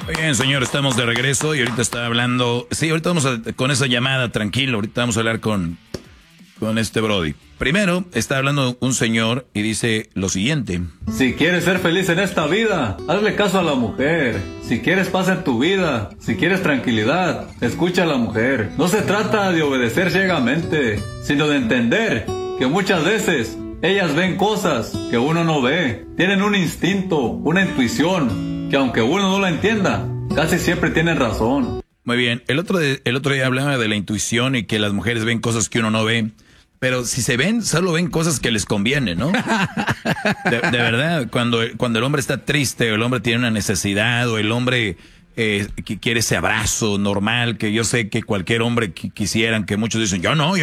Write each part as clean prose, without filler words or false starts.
Bien, señor, estamos de regreso y ahorita está hablando... Sí, ahorita vamos con esa llamada, tranquilo, ahorita vamos a hablar con este Brody. Primero, está hablando un señor y dice lo siguiente. Si quieres ser feliz en esta vida, hazle caso a la mujer. Si quieres paz en tu vida, si quieres tranquilidad, escucha a la mujer. No se trata de obedecer ciegamente, sino de entender que muchas veces ellas ven cosas que uno no ve. Tienen un instinto, una intuición, que aunque uno no la entienda, casi siempre tienen razón. Muy bien, el otro día hablaba de la intuición y que las mujeres ven cosas que uno no ve. Pero si se ven, solo ven cosas que les conviene, ¿no? De verdad, cuando el hombre está triste, o el hombre tiene una necesidad, o el hombre que quiere ese abrazo normal, que yo sé que cualquier hombre quisieran, que muchos dicen, yo no.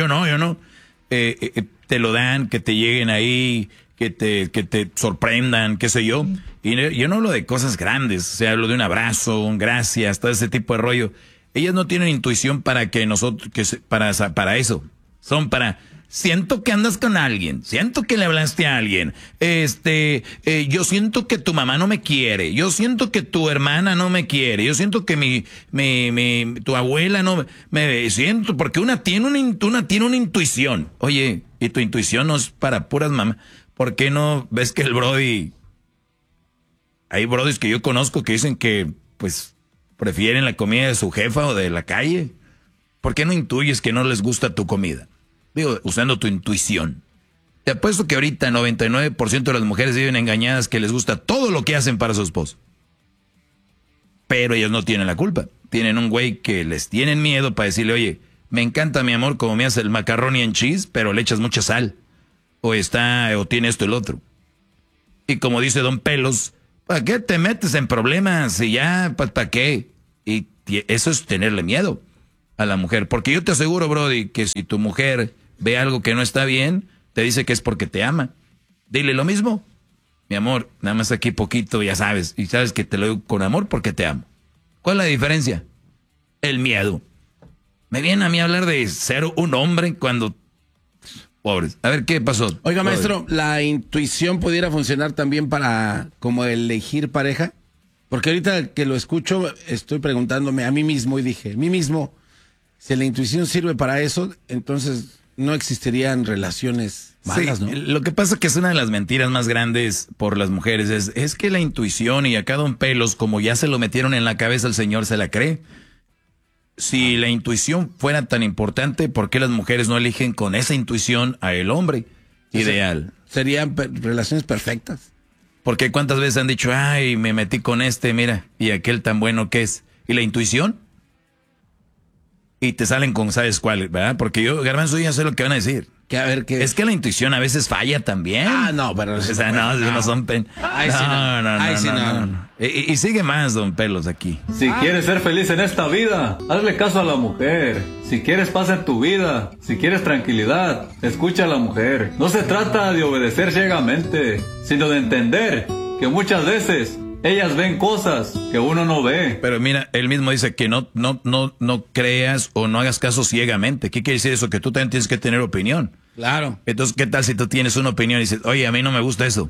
Te lo dan, que te lleguen ahí, que te sorprendan, qué sé yo. Y yo no hablo de cosas grandes, o sea, hablo de un abrazo, un gracias, todo ese tipo de rollo. Ellas no tienen intuición para que nosotros, para eso. Son para... Siento que andas con alguien, siento que le hablaste a alguien, yo siento que tu mamá no me quiere, yo siento que tu hermana no me quiere, yo siento que tu abuela no me siento, porque una tiene una intuición. Oye, y tu intuición no es para puras mamás. ¿Por qué no ves que el Brody, hay brodis que yo conozco que dicen que, pues, prefieren la comida de su jefa o de la calle? ¿Por qué no intuyes que no les gusta tu comida? Digo, usando tu intuición. Te apuesto que ahorita 99% de las mujeres viven engañadas que les gusta todo lo que hacen para su esposo. Pero ellas no tienen la culpa. Tienen un güey que les tienen miedo para decirle, oye, me encanta mi amor como me hace el macaroni en cheese, pero le echas mucha sal. O tiene esto el otro. Y como dice Don Pelos, ¿para qué te metes en problemas? Y ya, ¿para qué? Y eso es tenerle miedo a la mujer. Porque yo te aseguro, Brody, que si tu mujer ve algo que no está bien, te dice que es porque te ama. Dile lo mismo. Mi amor, nada más aquí poquito, ya sabes. Y sabes que te lo digo con amor porque te amo. ¿Cuál es la diferencia? El miedo. Me viene a mí a hablar de ser un hombre cuando... Pobres. A ver, ¿qué pasó? Oiga, maestro, ¿la intuición pudiera funcionar también para como elegir pareja? Porque ahorita que lo escucho, estoy preguntándome a mí mismo y dije, a mí mismo, si la intuición sirve para eso, entonces no existirían relaciones malas, sí, ¿no? Lo que pasa es que es una de las mentiras más grandes por las mujeres. Es que la intuición, y acá Don Pelos, como ya se lo metieron en la cabeza al señor, se la cree. Si la intuición fuera tan importante, ¿por qué las mujeres no eligen con esa intuición a el hombre ideal? Serían relaciones perfectas. Porque cuántas veces han dicho, ay, me metí con mira, y aquel tan bueno que es. ¿Y la intuición? Y te salen con sabes cuál, ¿verdad? Porque yo, Garbanzo, ya sé lo que van a decir. Que a ver qué. Es que la intuición a veces falla también. Ah, no, pero... O sea, no son... Ay, sí, no. Y sigue más, Don Pelos, aquí. Si quieres ser feliz en esta vida, hazle caso a la mujer. Si quieres paz en tu vida, si quieres tranquilidad, escucha a la mujer. No se trata de obedecer ciegamente, sino de entender que muchas veces ellas ven cosas que uno no ve. Pero mira, él mismo dice que no creas o no hagas caso ciegamente. ¿Qué quiere decir eso? Que tú también tienes que tener opinión. Claro. Entonces, ¿qué tal si tú tienes una opinión y dices, oye, a mí no me gusta eso?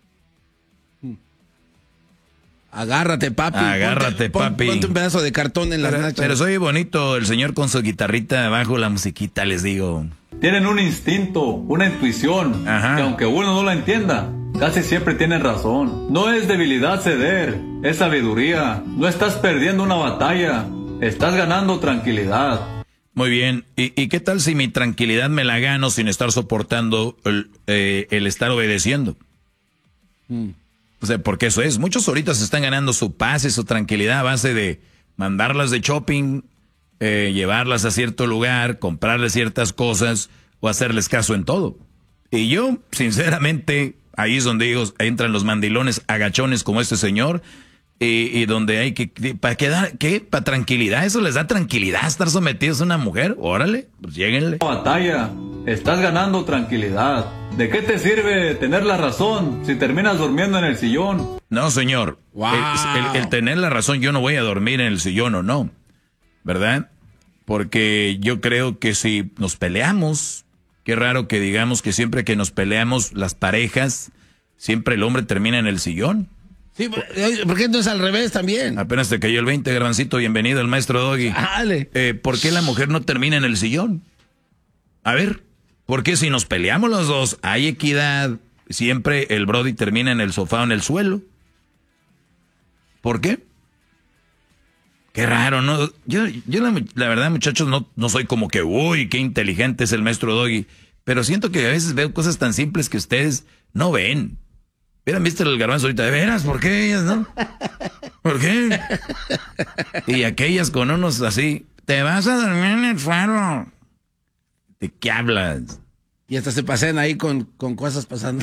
Agárrate, papi. Agárrate, papi. Ponte un pedazo de cartón en las nachas. Pero soy bonito, el señor con su guitarrita bajo la musiquita, les digo. Tienen un instinto, una intuición, Ajá, que aunque uno no la entienda, casi siempre tienen razón. No es debilidad ceder, es sabiduría. No estás perdiendo una batalla, estás ganando tranquilidad. Muy bien. ¿Y qué tal si mi tranquilidad me la gano sin estar soportando el estar obedeciendo? O sea, porque eso es. Muchos ahorita se están ganando su paz y su tranquilidad a base de mandarlas de shopping, llevarlas a cierto lugar, comprarles ciertas cosas o hacerles caso en todo. Y yo, sinceramente, ahí es donde digo, entran los mandilones agachones como este señor, y donde hay que, ¿para tranquilidad? ¿Eso les da tranquilidad estar sometidos a una mujer? Órale, pues lléguenle. Batalla, estás ganando tranquilidad. ¿De qué te sirve tener la razón si terminas durmiendo en el sillón? No, señor. Wow. El tener la razón, yo no voy a dormir en el sillón o no, ¿verdad? Porque yo creo que si nos peleamos, qué raro que digamos que siempre que nos peleamos las parejas, siempre el hombre termina en el sillón. Sí, ¿por qué entonces al revés también? Apenas te cayó el 20, Garbancito, bienvenido el maestro Doggy. Dale. ¿Por qué la mujer no termina en el sillón? A ver, ¿por qué si nos peleamos los dos, hay equidad, siempre el Brody termina en el sofá o en el suelo? ¿Por qué? Qué raro, ¿no? Yo la verdad, muchachos, no soy como que, uy, qué inteligente es el maestro Doggy, pero siento que a veces veo cosas tan simples que ustedes no ven. Hubieran visto el Garbanzo ahorita, de veras, ¿por qué ellas, no? ¿Por qué? Y aquellas con unos así, te vas a dormir en el faro. ¿De qué hablas? Y hasta se pasean ahí con cosas pasando.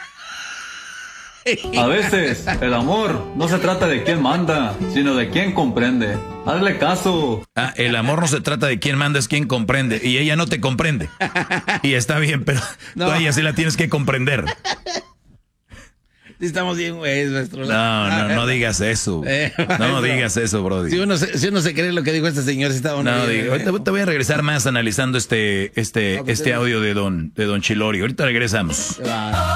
A veces, el amor no se trata de quién manda, sino de quién comprende. Hazle caso. El amor no se trata de quién manda, es quién comprende. Y ella no te comprende. Y está bien, pero tú a ella sí la tienes que comprender. Sí, estamos bien, güey, nuestro. No digas eso. No digas eso, Brody. Si uno se cree lo que dijo este señor, si está uno bien, ahorita te voy a regresar más analizando este audio de don Chilori. Ahorita regresamos.